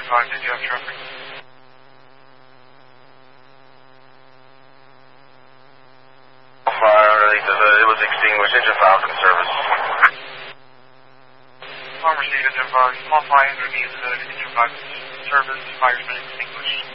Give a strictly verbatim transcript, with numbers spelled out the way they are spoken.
five, did you have traffic? Fire, it was extinguished. Engine five in service. Farm received engine five. Small fire underneath the engine five service. Fire's been extinguished.